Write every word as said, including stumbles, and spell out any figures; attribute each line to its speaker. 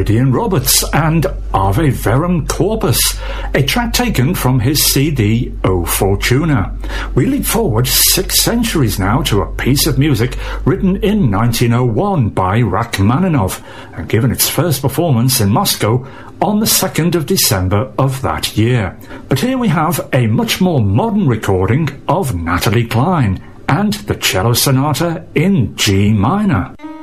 Speaker 1: Gideon Roberts and Ave Verum Corpus, a track taken from his C D O Fortuna. We leap forward six centuries now to a piece of music written in nineteen oh one by Rachmaninoff and given its first performance in Moscow on the second of December of that year. But here we have a much more modern recording of Natalie Cline and the Cello Sonata in G minor.